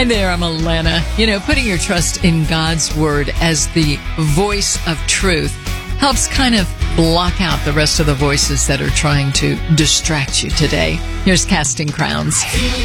Hi there, I'm Alana. Putting your trust in God's Word as the voice of truth helps kind of block out the rest of the voices that are trying to distract you today. Here's Casting Crowns.